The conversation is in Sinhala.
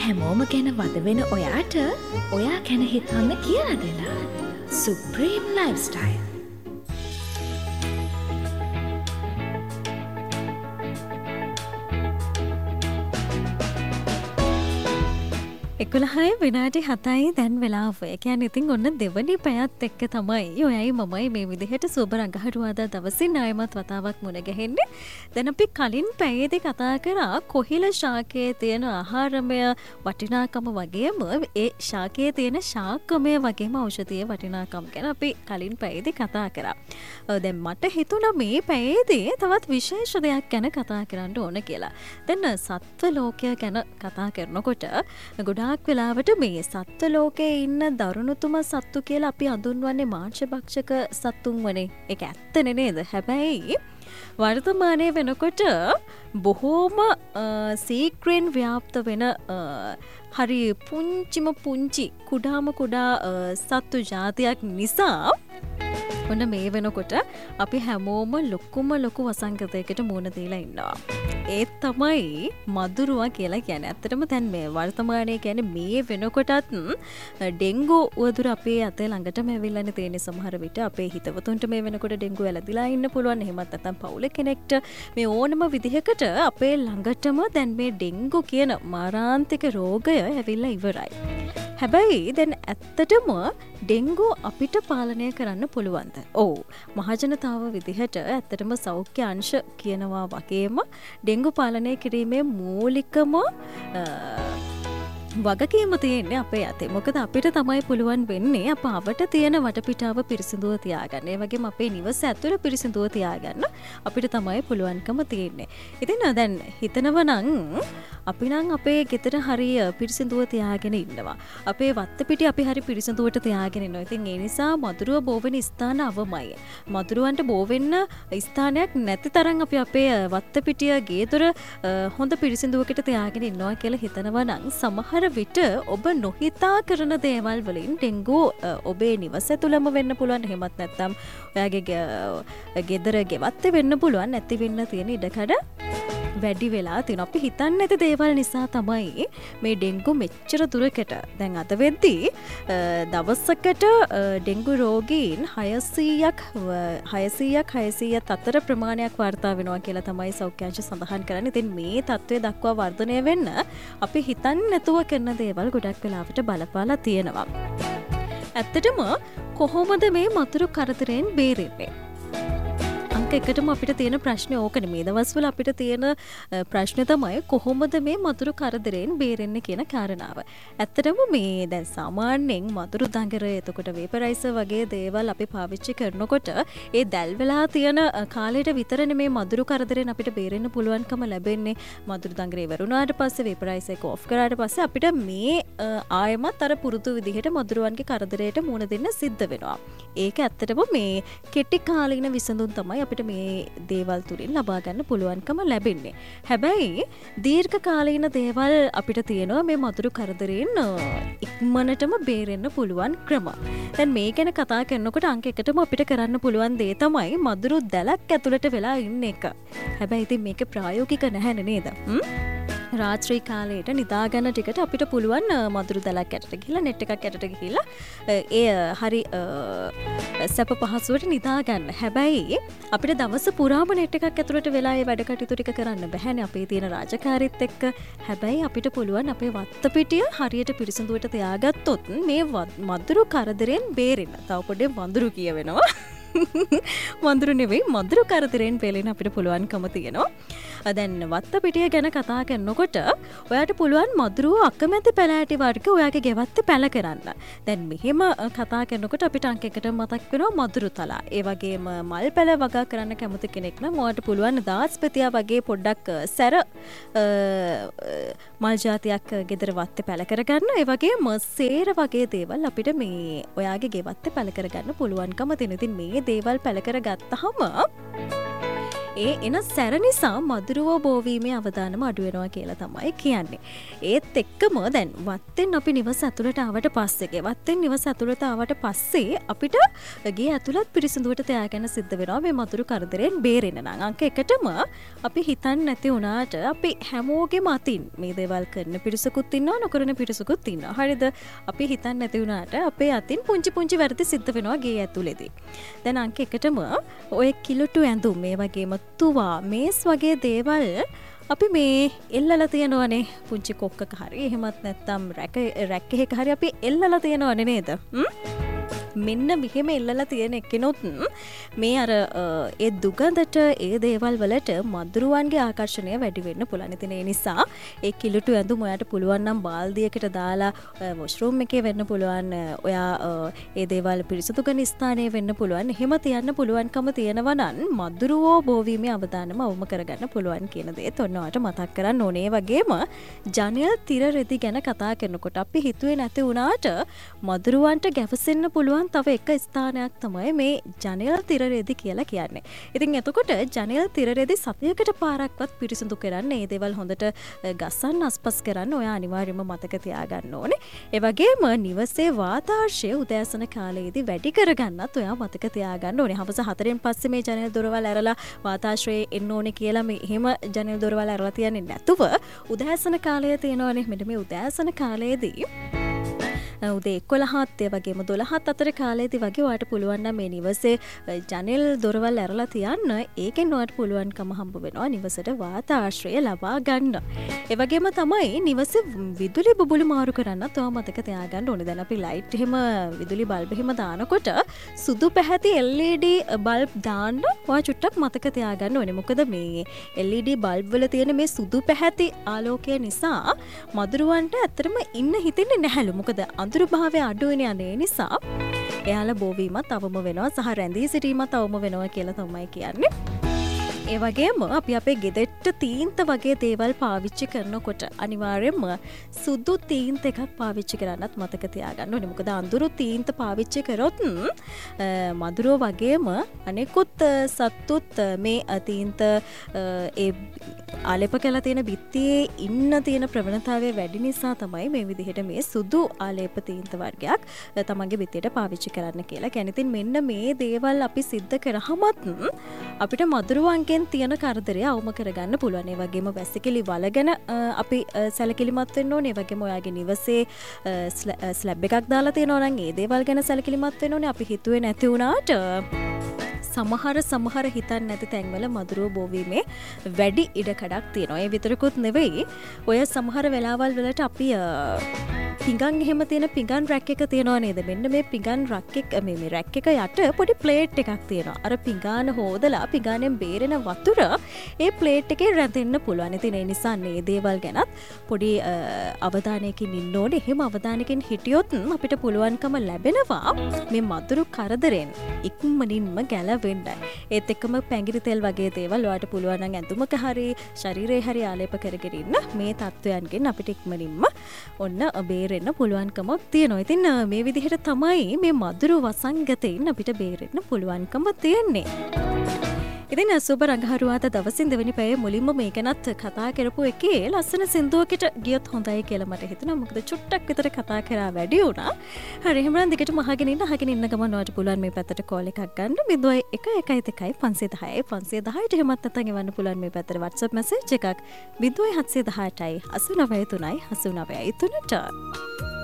හැමෝම ගැන වද වෙන ඔයාට ඔයා ගැන හිතන්න කියලා දෙලා සුප්‍රීම් ලයිෆ්ස්ටයිල්. එකොළහයි විනාඩි 7යි දැන් වෙලාව. ඒ කියන්නේ ඉතින් ඔන්න දෙවනි පැයත් එක්ක තමයි ඔයයි මමයි මේ විදිහට සුබ රඟහරුවාදා දවසින් ආයමත් වතාවක් මුණ ගැහෙන්නේ. දැන් අපි කලින් පැයේදී කතා කරා කොහිල ශාකයේ තියෙන ආහාරමය වටිනාකම වගේම ඒ ශාකයේ තියෙන ශාකමය වගේම ඖෂධීය වටිනාකම ගැන අපි කලින් පැයේදී කතා කරා. දැන් මට හිතුණා මේ පැයේදී තවත් විශේෂ දෙයක් ගැන කතා කරන්න ඕන කියලා. දැන් සත්ව ලෝකය ගැන කතා කරනකොට ගොඩාක් වෙලාවට මේ සත්ව ලෝකයේ ඉන්න දරුණුතුම සත්තු කියලා අපි හඳුන්වන්නේ මාංශභක්ෂක සත්තුන් වනේ. ඒක ඇත්තනේ නේද? හැබැයි වර්තමානයේ වෙනකොට බොහෝම සීක්‍රෙන් ව්‍යාප්ත වෙන හරි පුංචි කුඩාම කුඩා සත්තු ජාතියක් නිසා ඔන්න මේ වෙනකොට අපි හැමෝම ලොකු වසංගතයකට මුහුණ දීලා ඉන්නවා. ඒත් තමයි මදුරුවා කියලා කියන්නේ. ඇත්තටම දැන් මේ වර්තමානයේ කියන්නේ මේ වෙනකොටත් ඩෙන්ගු උවදුර අපේ අතේ ළඟටම ඇවිල්ලානේ තියෙන්නේ. සමහර විට අපේ හිතවතුන්ට මේ වෙනකොට ඩෙන්ගු වැළඳිලා ඉන්න පුළුවන්. එහෙමත් නැත්නම් පවුලේ කෙනෙක්ට මේ ඕනම විදිහකට අපේ ළඟටම දැන් මේ ඩෙන්ගු කියන මාරාන්තික රෝගය ඇවිල්ලා ඉවරයි. හැබැයි දැන් ඇත්තටම ඩෙන්ගු අපිට පාලනය කරන්න පුළුවන්ද? ඔව්. මහජනතාව විදිහට ඇත්තටම සෞඛ්‍ය අංශ කියනවා වගේම ඩෙන්ගු පාලනය කිරීමේ මූලිකම වගකීම තියෙන්නේ අපේ අතේ. මොකද අපිට තමයි පුළුවන් වෙන්නේ අප අවට තියෙන වටපිටාව පිරිසිදුව තියාගන්න. ඒ වගේම අපේ නිවස ඇතුළේ පිරිසිදුව තියාගන්න අපිට තමයි පුළුවන්කම තියෙන්නේ. ඉතින් දැන් හිතනවා නම් අපි නම් අපේ ගෙදර හරි පිරිසිදුව තියාගෙන ඉන්නවා. අපේ වත්තපිටිය අපි හරි පිරිසිදුවට තියාගෙන ඉන්නවා. ඉතින් ඒ නිසා මදුරුව බෝ වෙන ස්ථාන අවමයි. මදුරුවන්ට බෝ වෙන්න ස්ථානයක් නැති තරම් අපි අපේ වත්තපිටිය ගේ දොර හොඳ පිරිසිදුවකට තියාගෙන ඉන්නවා කියලා හිතනවා නම් සමහර විට ඔබ නොහිතා කරන දේවල් වලින් ඩෙන්ගු ඔබේ නිවස තුළම වෙන්න පුළුවන්. එහෙමත් නැත්නම් ඔයාගේ ගෙදර ගෙවත්තේ වෙන්න පුළුවන්. නැති වෙන්න තියෙන ඉඩකඩ වැඩි වෙලා තියෙනවා. අපි හිතන්නේ නැති දේවල් නිසා තමයි මේ ඩෙන්ගු මෙච්චර දුරකට දැන් අද වෙද්දී දවසකට ඩෙන්ගු රෝගීන් 600ක් අතර ප්‍රමාණයක් වාර්තා වෙනවා කියලා තමයි සෞඛ්‍ය අංශ සඳහන් කරන්නේ. ඉතින් මේ තත්ත්වය දක්වා වර්ධනය වෙන්න අපි හිතන්නේ නැතුව කරන දේවල් ගොඩක් වෙලාවට බලපාලා තියෙනවා. ඇත්තටම කොහොමද මේ මතුරු කරදරෙන් බේරෙන්නේ? එකටම අපිට තියෙන ප්‍රශ්නේ ඕකනේ. මේ දවස්වල අපිට තියෙන ප්‍රශ්නේ තමයි කොහොමද මේ මතුරු කරදරෙන් බේරෙන්නේ කියන කාරණාව. ඇත්තටම මේ දැන් සාමාන්‍යයෙන් මතුරු දඟර එතකොට වේපරයිසර් වගේ දේවල් අපි පාවිච්චි කරනකොට ඒ දැල් වෙලා තියෙන කාලයට විතරනේ මේ මතුරු කරදරෙන් අපිට බේරෙන්න පුළුවන්කම ලැබෙන්නේ. මතුරු දඟර ඉවරුණාට පස්සේ වේපරයිසර් එක ඔෆ් කරාට පස්සේ අපිට මේ ආයමත් අර පුරුදු විදිහට මතුරුවන්ගේ කරදරයට මුහුණ දෙන්න සිද්ධ වෙනවා. ඒක ඇත්තටම මේ කෙටි කාලීන විසඳුම් තමයි අපිට මේ දේවල් තුලින් ලබා ගන්න පුළුවන්කම ලැබෙන්නේ. හැබැයි දීර්ඝ කාලීන දේවල් අපිට තියෙනවා මේ මතුරු කරදරෙන් ඉක්මනටම බේරෙන්න පුළුවන් ක්‍රම. දැන් මේ ගැන කතා කරනකොට අංක එකටම අපිට කරන්න පුළුවන් දේ තමයි මදුරු දැලක් ඇතුළට වෙලා ඉන්න එක. හැබැයි ඉතින් මේක ප්‍රායෝගික නැහැ නේද? රාත්‍රී කාලයට නිදාගන්න ටිකට අපිට පුළුවන් මදුරු දැලක් ඇටට ගිහිල්ලා නෙට් එකක් ඇටට ගිහිල්ලා ඒ හරි සැප පහසුවට නිදාගන්න. හැබැයි අපිට දවස පුරාම නෙට් එකක් ඇතුළට වෙලා ඒ වැඩ කටයුතු ටික කරන්න බැහැනේ අපේ තියෙන රාජකාරීත් එක්ක. හැබැයි අපිට පුළුවන් අපේ වත්තපිටිය හරියට පිරිසිදුවට තියාගත්තොත් මේ මදුරු කරදරෙන් බේරෙන්න. තව පොඩ්ඩක් වඳුරු කියවෙනවා. වඳුරු නෙවෙයි මදුරු කරදරෙන් බේරෙන්න අපිට පුළුවන්කම තියෙනවා. දැන් වත්තපිටිය ගැන කතා කරනකොට ඔයාට පුළුවන් මදුරුව අකමැති පැලෑටි වර්ග ඔයාගේ ගෙවත්තේ පැල කරන්න. දැන් මෙහෙම කතා කරනකොට අපිට අංක එකට මතක් වෙනවා මදුරු තලා. ඒ වගේම මල් පැල වගා කරන්න කැමති කෙනෙක් නම් ඔයාට පුළුවන් දාස්පතියා වගේ පොඩ්ඩක් සැර මල් ජාතියක් ගෙදර වත්තේ පැල කරගන්න. ඒ වගේම සේර වගේ දේවල් අපිට මේ ඔයාගේ ගෙවත්තේ පැල කරගන්න පුළුවන්කම තියෙනවා. ඉතින් මේ දේවල් පැල කරගත්තාම ඒ එන සැර නිසා මදුරුවෝ බෝවීමේ අවදානම අඩු වෙනවා කියලා තමයි කියන්නේ. ඒත් එක්කම දැන් වත්තෙන් අපි නිවස ඇතුළට ආවට පස්සේ වත්තෙන් නිවස ඇතුළට ආවට පස්සේ අපිට ගේ ඇතුළත් පිරිසිදුවට තියාගෙන සිද්ධ වෙනවා මේ මදුරු කරදරෙන් බේරෙන්න නම්. අංක 1ටම අපි හිතන්නේ නැති වුණාට අපි හැමෝගෙම අතින් මේ දේවල් කරන පිරිසකුත් ඉන්නවා නොකරන පිරිසකුත් ඉන්නවා. හරිද? අපි හිතන්නේ නැති වුණාට අපේ අතින් පුංචි පුංචි වැරදි සිද්ධ වෙනවා ගේ ඇතුළේදී. දැන් අංක 1ටම ඔය කිලුටු ඇඳුම් මේ වගේම තුවා මේස් වගේ දේවල් අපි මේ එල්ලලා තියනවනේ පුංචි කොක්කක හරි එහෙමත් නැත්නම් රැක් එකක හරි අපි එල්ලලා තියනවනේ නේද? මෙන්න මෙහෙම එල්ලලා තියෙන එක්කෙනොත් මේ අර ඒ දුගඳට ඒ දේවල් වලට මදුරුවන්ගේ ආකර්ෂණය වැඩි වෙන්න පුළුවන්. ඉතින් ඒ නිසා ඒ කිලුටු ඇඳුම ඔයාට පුළුවන් නම් බාල්දියකට දාලා වොෂ්රූම් එකේ වෙන්න පුළුවන්. ඔයා ඒ දේවල් පිරිසිදු කරන ස්ථානයේ වෙන්න පුළුවන්. එහෙම තියන්න පුළුවන්කම තියෙනවා නම් මදුරුවෝ බෝවීමේ අවදානම අවම කරගන්න පුළුවන් කියන දේත් ඔන්න ඔයාට මතක් කරන්න ඕනේ. වගේම ජනේල් තිර රෙදි ගැන කතා කරනකොට අපි හිතුවේ නැති වුණාට මදුරුවන්ට ගැවසෙන්න පුළුවන් තව එක ස්ථානයක් තමයි මේ ජනේල් තිර රෙදි කියලා කියන්නේ. ඉතින් එතකොට ජනේල් තිර රෙදි සතියකට පාරක්වත් පිරිසිදු කරන්න, ඒ දේවල් හොඳට ගස්සන්න අස්පස් කරන්න ඔයා අනිවාර්යයෙන්ම මතක තියාගන්න ඕනේ. ඒ වගේම නිවසේ වාතාශ්‍රය උදෑසන කාලයේදී වැඩි කරගන්නත් ඔයා මතක තියාගන්න ඕනේ. හවස 4න් පස්සේ මේ ජනේල් දොරවල් ඇරලා වාතාශ්‍රය එන්න ඕනේ කියලා මේ එහෙම ජනේල් දොරවල් ඇරලා තියන්නේ නැතුව උදෑසන කාලය තියෙනවනේ. මෙන්න මේ උදෑසන කාලයේදී උදේ 11ත් ඒ වගේම 12ත් අතර කාලයේදී වගේ ඔයාට පුළුවන් නම් මේ නිවසේ ජනෙල් දොරවල් ඇරලා තියන්න. ඒකෙන් ඔයාට පුළුවන්කම හම්බ වෙනවා නිවසට වාතාශ්‍රය ලබා ගන්න. ඒ වගේම තමයි නිවසේ විදුලි බුබුලු මාරු කරන්නත් ඔයා මතක තියාගන්න ඕනේ. දැන් අපි ලයිට් එහෙම විදුලි බල්බ් එහෙම දානකොට සුදු පැහැති LED බල්බ් දාන්න ඔයා චුට්ටක් මතක තියාගන්න ඕනේ. මොකද මේ LED බල්බ් වල තියෙන මේ සුදු පැහැති ආලෝකය නිසා මදුරුවන්ට ඇත්තටම ඉන්න හිතෙන්නේ නැහැලු. මොකද අඳුරු භාවය අඩු වෙන යන්නේ නිසා එයාලා බෝවීමත් අවම වෙනවා සහ රැඳී සිටීමත් අවම වෙනවා කියලා තමයි කියන්නේ. ඒ වගේම අපි අපේ ගෙදරට තීන්ත වගේ දේවල් පාවිච්චි කරනකොට අනිවාර්යයෙන්ම සුදු තීන්ත එකක් පාවිච්චි කරන්නත් මතක තියාගන්න ඕනේ. මොකද අඳුරු තීන්ත පාවිච්චි කරොත් මදුරුව වගේම අනෙකුත් සත්තුත් මේ තීන්ත ඒ ආලේප කරලා තියෙන බිත්තියේ ඉන්න තියෙන ප්‍රවණතාවය වැඩි නිසා තමයි මේ විදිහට මේ සුදු ආලේප තීන්ත වර්ගයක් තමන්ගේ බිත්තියට පාවිච්චි කරන්න කියලා. කියන්නේ ඉතින් මෙන්න මේ දේවල් අපි සිද්ධ කරාමත් අපිට මදුරුවන්ගේ තියෙන කරදරය අවම කරගන්න පුළුවන්. ඒ වගේම වැසිකිලි වලගෙන අපි සැලකිලිමත් වෙන්න ඕනේ. ඒ වගේම ඔයාගේ නිවසේ ස්ලැබ් එකක් දාලා තියෙනවා නම් ඒ දේවල් ගැන සැලකිලිමත් වෙන්න ඕනේ. අපි හිතුවේ නැති වුණාට සමහර හිතන්නේ නැති තැන්වල මදුරුව බෝවීමේ වැඩි ඉඩකඩක් තියෙනවා. ඒ විතරකුත් නෙවෙයි. ඔය සමහර වෙලාවල් වලට අපි පිඟන් එහෙම තියෙන පිඟන් රැක් එක තියෙනවා නේද? මෙන්න මේ පිඟන් රැක් එක මේ රැක් එක යට පොඩි ප්ලේට් එකක් තියෙනවා. අර පිඟාන හොදලා පිඟානෙන් බේරෙන වතුර ඒ ප්ලේට් එකේ රැඳෙන්න පුළුවන්. ඉතින් ඒ නිසා මේ දේවල් ගැනත් පොඩි අවධානයකින් ඉන්න ඕනේ. එහෙම අවධානයකින් හිටියොත් අපිට පුළුවන්කම ලැබෙනවා මේ මදුරු කරදරෙන් ඉක්මනින්ම ගැලවෙන්න. ඒත් එක්කම පැංගිරි තෙල් වගේ දේවල් ඔයාලට පුළුවන් නම් ඇඳුමක හරි ශරීරේ හරි ආලේප කරගෙන ඉන්න. මේ තත්වයන්ගෙන් අපිට ඉක්මනින්ම ඔන්න බේරෙන්න පුළුවන්කමක් තියෙනවා. ඉතින් මේ විදිහට තමයි මේ මදුරු වසංගතයෙන් අපිට බේරෙන්න පුළුවන්කම තියෙන්නේ. ඉතින් සුබ රඟහරුවාත දවසින් දෙවැනි පැයේ මුලින්ම මේක ගැනත් කතා කරපු එකේ ලස්සන සින්දුවකට ගියොත් හොඳයි කියලා මට හිතුණා. මොකද චුට්ටක් විතර කතා කරා වැඩි වුණා. හරි එහෙනම් දිගටම අහගෙන ඉන්න ගමන් ඔයාලට පුළුවන් මේ පැත්තට කෝල් එකක් ගන්න. 0112 510 510ට එහෙමත් නැත්නම් එවන්න පුළුවන් මේ පැත්තට WhatsApp message එකක් 0718 89 3 89 3ට.